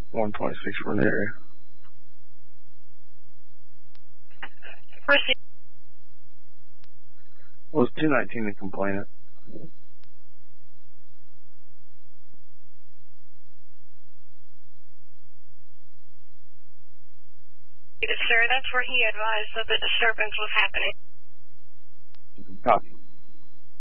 126 for the area. Proceed. Was 219 the complainant? Sir, that's where he advised that the disturbance was happening. Copy.